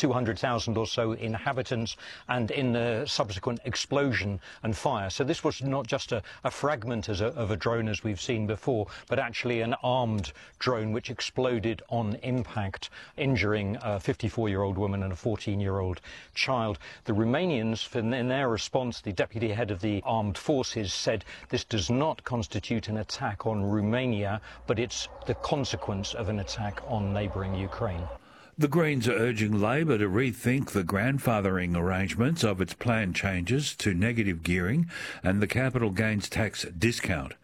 200,000 or so inhabitants, and in the subsequent explosion and fire. So this was not just a fragment of a drone as we've seen before, but actually an armed drone which exploded on impact, injuring a 54-year-old woman and a 14-year-old child. The Romanians, in their response, the deputy head of the armed forces said this does not constitute an attack on Romania, but it's the consequence of an attack on neighbouring Ukraine. The Greens are urging Labor to rethink the grandfathering arrangements of its planned changes to negative gearing and the capital gains tax discount.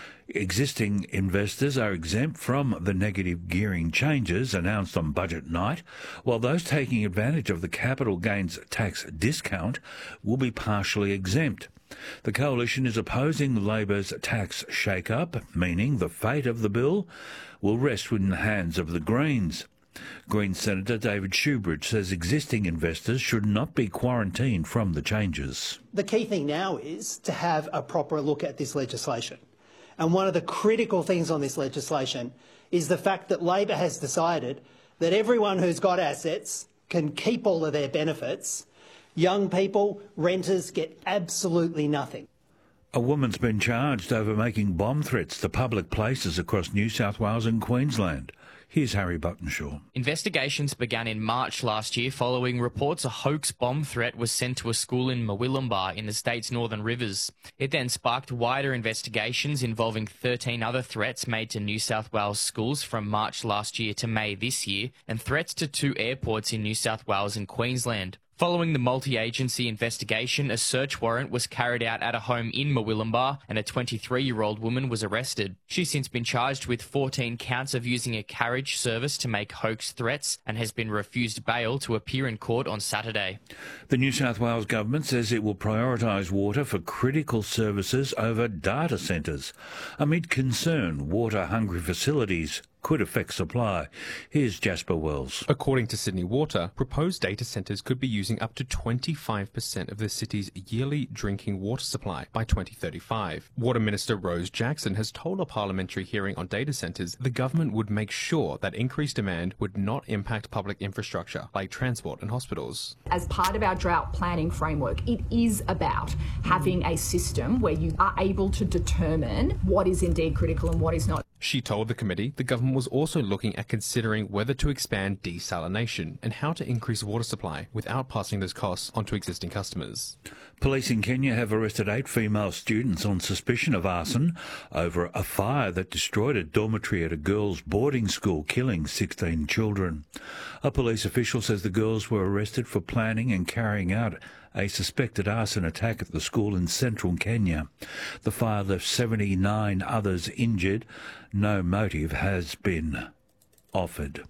Existing investors are exempt from the negative gearing changes announced on budget night, while those taking advantage of the capital gains tax discount will be partially exempt. The coalition is opposing Labor's tax shake-up, meaning the fate of the bill will rest in the hands of the Greens. Green Senator David Shoebridge says existing investors should not be quarantined from the changes. The key thing now is to have a proper look at this legislation. And one of the critical things on this legislation is the fact that Labor has decided that everyone who's got assets can keep all of their benefits. Young people, renters, get absolutely nothing. A woman's been charged over making bomb threats to public places across New South Wales and Queensland. Here's Harry Buttonshaw. Investigations began in March last year following reports a hoax bomb threat was sent to a school in Murwillumbah in the state's Northern Rivers. It then sparked wider investigations involving 13 other threats made to New South Wales schools from March last year to May this year, and threats to 2 airports in New South Wales and Queensland. Following the multi-agency investigation, a search warrant was carried out at a home in Murwillumbah and a 23-year-old woman was arrested. She's since been charged with 14 counts of using a carriage service to make hoax threats and has been refused bail to appear in court on Saturday. The New South Wales government says it will prioritise water for critical services over data centres, amid concern water-hungry facilities could affect supply. Here's Jasper Wells. According to Sydney Water, proposed data centres could be using up to 25% of the city's yearly drinking water supply by 2035. Water Minister Rose Jackson has told a parliamentary hearing on data centres the government would make sure that increased demand would not impact public infrastructure like transport and hospitals. As part of our drought planning framework, it is about having a system where you are able to determine what is indeed critical and what is not. She told the committee the government was also looking at considering whether to expand desalination and how to increase water supply without passing those costs onto existing customers. Police in Kenya have arrested 8 female students on suspicion of arson over a fire that destroyed a dormitory at a girls' boarding school, killing 16 children. A police official says the girls were arrested for planning and carrying out a suspected arson attack at the school in central Kenya. The fire left 79 others injured. No motive has been offered.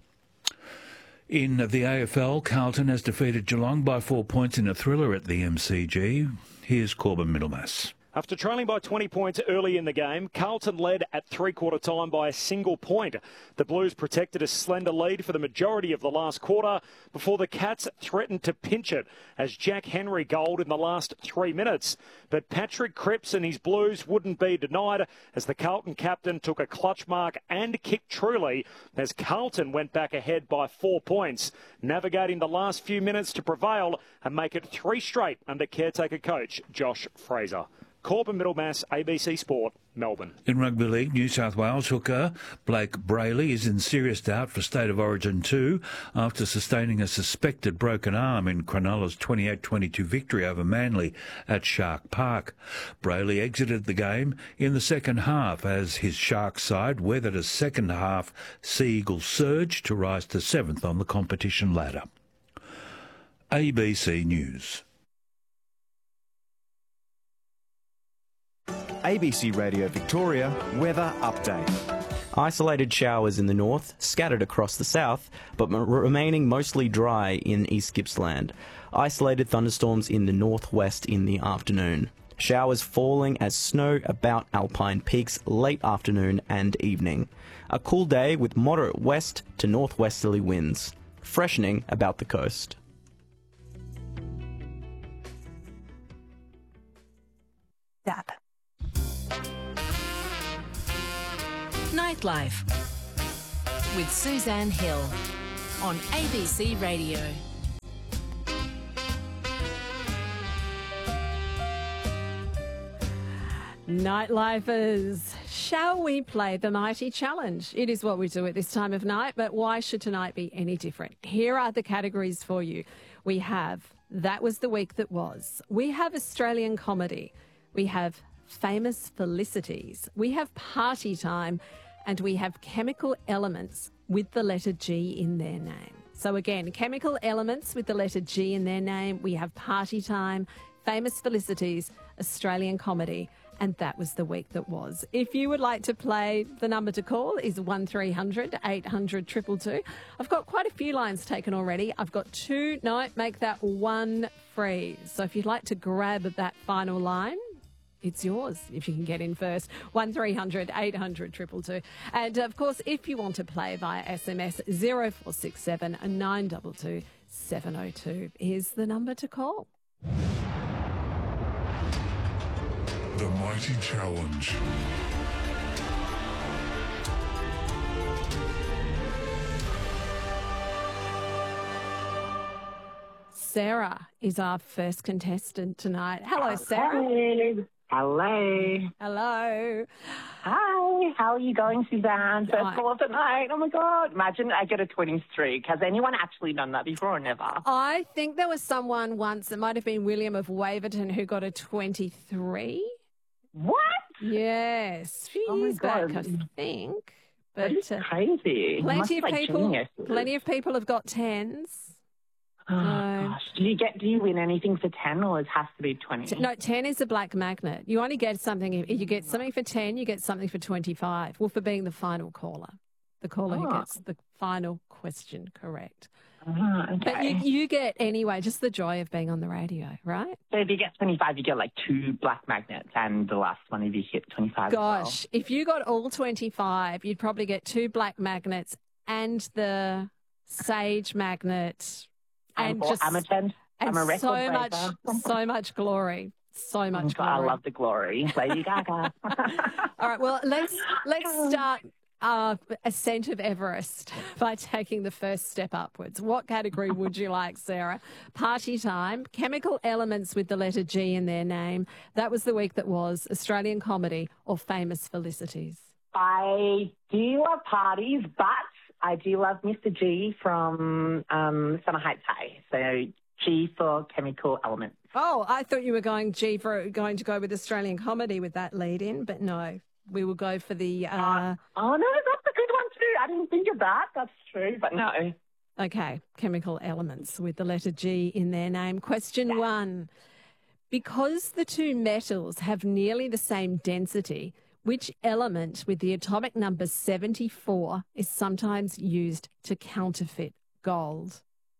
In the AFL, Carlton has defeated Geelong by 4 points in a thriller at the MCG. Here's Corbin Middlemass. After trailing by 20 points early in the game, Carlton led at three-quarter time by a single point. The Blues protected a slender lead for the majority of the last quarter before the Cats threatened to pinch it as Jack Henry goaled in the last 3 minutes. But Patrick Cripps and his Blues wouldn't be denied as the Carlton captain took a clutch mark and kicked truly as Carlton went back ahead by 4 points, navigating the last few minutes to prevail and make it 3 straight under caretaker coach Josh Fraser. Corbin Middlemass, ABC Sport, Melbourne. In Rugby League, New South Wales hooker Blake Brayley is in serious doubt for State of Origin 2 after sustaining a suspected broken arm in Cronulla's 28-22 victory over Manly at Shark Park. Brayley exited the game in the second half as his Shark side weathered a second-half Sea Eagles surge to rise to 7th on the competition ladder. ABC News. ABC Radio Victoria weather update. Isolated showers in the north, scattered across the south, but remaining mostly dry in East Gippsland. Isolated thunderstorms in the northwest in the afternoon. Showers falling as snow about alpine peaks late afternoon and evening. A cool day with moderate west to northwesterly winds. Freshening about the coast. That. Nightlife with Suzanne Hill on ABC Radio. Nightlifers, shall we play the Mighty Challenge? It is what we do at this time of night, but why should tonight be any different? Here are the categories for you. We have That Was the Week That Was. We have Australian Comedy. We have Famous Felicities. We have Party Time. And we have Chemical Elements with the letter G in their name. So again, Chemical Elements with the letter G in their name. We have Party Time, Famous Felicities, Australian Comedy, and That Was the Week That Was. If you would like to play, the number to call is 1300 800 222. I've got quite a few lines taken already. I've got two. No, make that one free. So if you'd like to grab that final line, it's yours if you can get in first. 1300 800 222. And of course, if you want to play via SMS, 0467 922 702 is the number to call. The Mighty Challenge. Sarah is our first contestant tonight. Hello, Sarah. Hey. Hello. Hello. Hi. How are you going, Suzanne? First call of the night. Oh, my God. Imagine I get a 23. Has anyone actually done that before or never? I think there was someone once, it might have been William of Waverton, who got a 23. What? Yes. Oh, my Years back, God. I think. But That is crazy. You must plenty be of like people. geniuses. Plenty of people have got 10s. Oh, gosh. Do you win anything for 10 or it has to be 20? No, 10 is a black magnet. You only get something, if you get something for 10, you get something for 25. Well, for being the final caller. The caller who gets the final question correct. Okay. But you get, anyway, just the joy of being on the radio, right? So if you get 25, you get like 2 black magnets, and the last one if you hit 25 Gosh, if you got all 25, you'd probably get 2 black magnets and the sage magnet. And just Amateur. I'm a record so much glory. So much glory. I love the glory. Lady Gaga. All right, well, let's start our ascent of Everest by taking the first step upwards. What category would you like, Sarah? Party Time, Chemical Elements with the letter G in their name, That Was the Week That Was, Australian Comedy, or Famous Felicities? I do love parties, but I do love Mr. G from Summer Heights High. So G for Chemical Elements. Oh, I thought you were going to go with Australian Comedy with that lead in, but no, we will go for the... Oh, no, that's a good one too. I didn't think of that. That's true, but no. Okay, Chemical Elements with the letter G in their name. Question 1. Because the two metals have nearly the same density, which element with the atomic number 74 is sometimes used to counterfeit gold?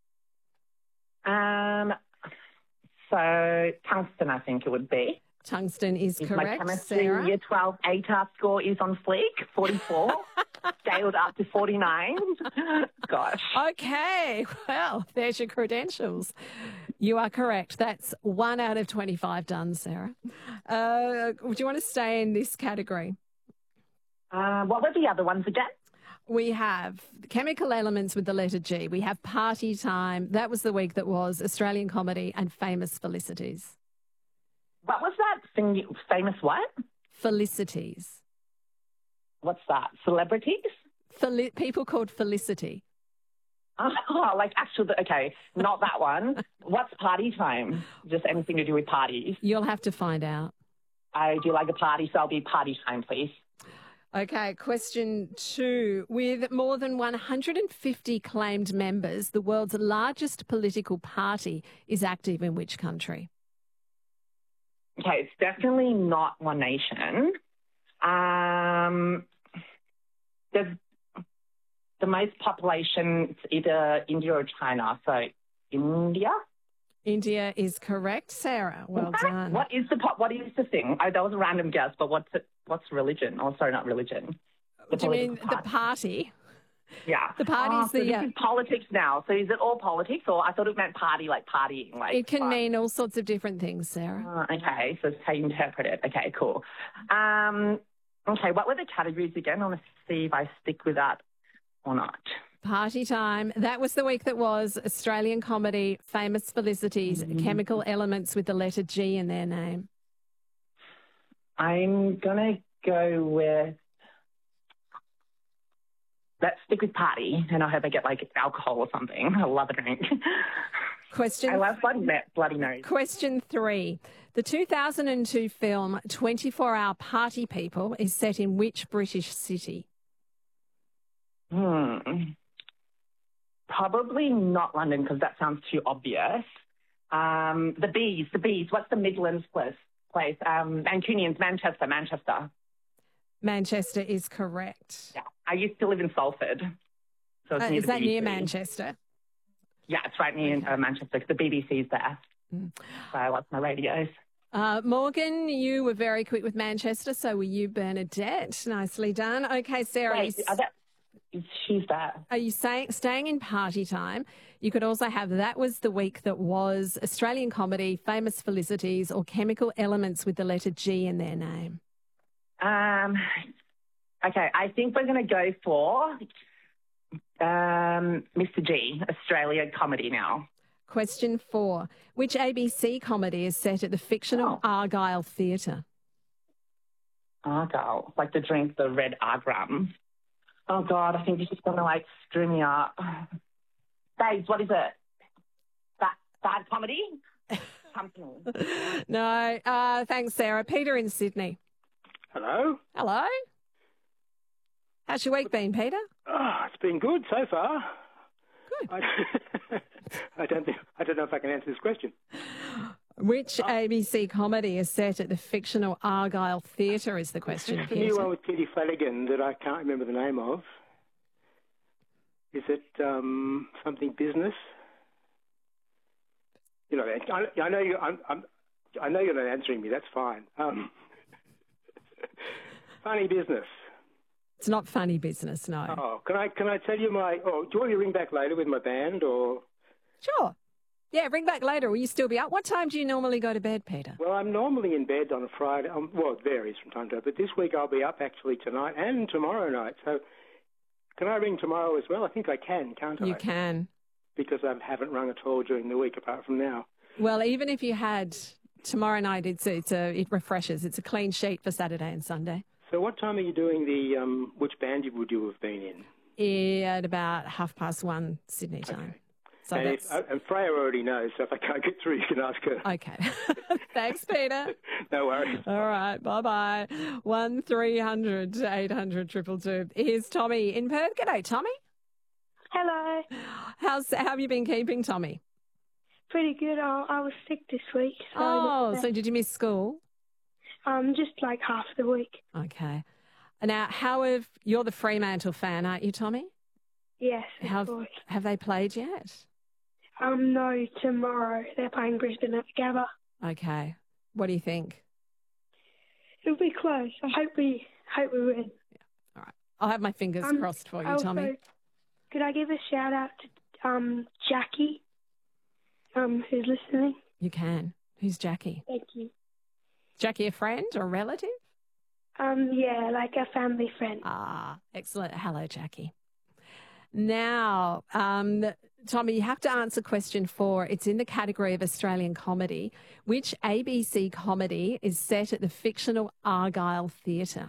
So tungsten, I think it would be. Tungsten is If correct, my chemistry Sarah. year 12 ATAR score is on fleek, 44, scaled up to 49. Gosh. Okay, well, there's your credentials. You are correct. That's 1 out of 25 done, Sarah. Would you want to stay in this category? What were the other ones again? We have Chemical Elements with the letter G. We have Party Time. That Was the Week That Was, Australian Comedy, and Famous Felicities. What was that thing? Famous what? Felicities. What's that? Celebrities? People called Felicity. Oh, like actual, okay, not that one. What's Party Time? Just anything to do with parties? You'll have to find out. I do like a party, so I'll be Party Time, please. Okay, question 2. With more than 150 claimed members, the world's largest political party is active in which country? Okay, it's definitely not One Nation. There's the most population, it's either India or China. So India? India is correct, Sarah. Well done. What is the thing? That was a random guess, but what's religion? Oh, sorry, not religion. Do you mean the party? Yeah. The party's so this is politics now. So is it all politics, or I thought it meant party, like partying? Like it can mean all sorts of different things, Sarah. Okay, so it's how you interpret it. Okay, cool. Okay, what were the categories again? I want to see if I stick with that or not. Party Time. That Was the Week That Was, Australian Comedy, Famous Felicities, Chemical Elements with the letter G in their name. I'm going to go with... Let's stick with party, and I hope I get, like, alcohol or something. I love a drink. I love Bloody Nose. Question 3. The 2002 film 24 Hour Party People is set in which British city? Probably not London, because that sounds too obvious. The Bees. What's the Midlands place? Mancunians, Manchester. Manchester is correct. Yeah. I used to live in Salford. So it's is that BBC. near Manchester? Yeah, it's right near Manchester. The BBC's there. So I watch my radios. Morgan, you were very quick with Manchester, so were you, Bernadette. Nicely done. Okay, Sarah. Wait, she's there. Are you staying in party time? You could also have That Was the Week That Was, Australian comedy, Famous Felicities, or Chemical Elements with the letter G in their name. Okay, I think we're going to go for Mr. G, Australian comedy now. Question 4. Which ABC comedy is set at the fictional Argyle Theatre? Argyle, like the drink, the red Argram. Oh, God, I think this is going to, like, screw me up. Babes, what is it? Bad comedy? Company. No, thanks, Sarah. Peter in Sydney. Hello. Hello. How's your week been, Peter? It's been good so far. Good. I don't know if I can answer this question. Which ABC comedy is set at the fictional Argyle Theatre is the question. It's the new one with Kitty Flanagan that I can't remember the name of. Is it something business? You know, I know you. I know you're not answering me. That's fine. Funny business. It's not funny business, no. Oh, can I tell you my? Oh, do you want me to ring back later with my band or? Sure. Yeah, ring back later. Will you still be up? What time do you normally go to bed, Peter? Well, I'm normally in bed on a Friday. Well, it varies from time to time, but this week I'll be up actually tonight and tomorrow night. So can I ring tomorrow as well? I think I can, can't I? You can. Because I haven't rung at all during the week apart from now. Well, even if you had tomorrow night, it refreshes. It's a clean sheet for Saturday and Sunday. So what time are you doing the, which band would you have been in? At about 1:30 Sydney time. Okay. So and Freya already knows, so if I can't get through, you can ask her. Okay. Thanks, Peter. No worries. All right. Bye-bye. 1300 800 222. Here's Tommy in Perth. G'day, Tommy. Hello. How have you been keeping, Tommy? Pretty good. I was sick this week. So did you miss school? Just like half the week. Okay. Now, you're the Fremantle fan, aren't you, Tommy? Yes, of course. Have they played yet? No, tomorrow. They're playing Brisbane at the Gabba. Okay. What do you think? It'll be close. I hope we win. Yeah. All right. I'll have my fingers crossed for you, Tommy. Could I give a shout out to Jackie, who's listening? You can. Who's Jackie? Thank you. Jackie a friend or a relative? Yeah, like a family friend. Ah, excellent. Hello, Jackie. Now, Tommy, you have to answer question 4. It's in the category of Australian comedy. Which ABC comedy is set at the fictional Argyle Theatre?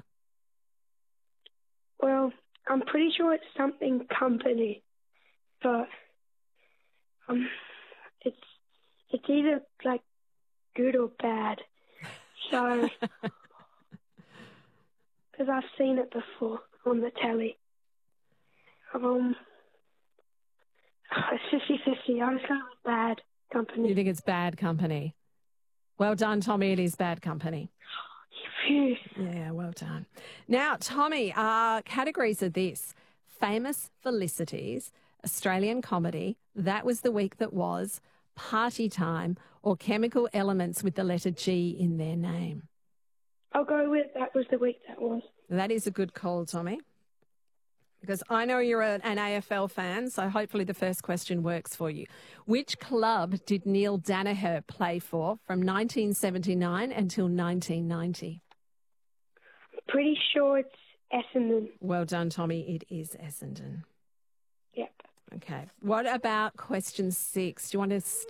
Well, I'm pretty sure it's something company, but it's either like good or bad. So, because I've seen it before on the telly. It's 50-50. I'm just going with bad company. You think it's bad company? Well done, Tommy. It is bad company. Phew. Yeah, well done. Now, Tommy, categories are this: Famous Felicities, Australian comedy, That Was the Week That Was, Party Time, or Chemical Elements with the letter G in their name. I'll go with That Was the Week That Was. That is a good call, Tommy, because I know you're an AFL fan, so hopefully the first question works for you. Which club did Neil Danaher play for from 1979 until 1990? Pretty sure it's Essendon. Well done, Tommy. It is Essendon. Yep. Okay. What about question 6? Do you want to